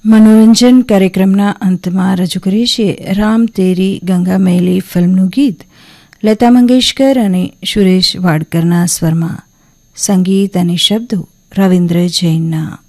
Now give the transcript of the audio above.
મનોરંજન કાર્યક્રમના અંતમાં રજૂ કરીએ છીએ રામ તેરી ગંગા મૈલી ફિલ્મનું ગીત લતા મંગેશકર અને સુરેશ વાડકરના સ્વરમાં, સંગીત અને શબ્દો રવિન્દ્ર જૈનના.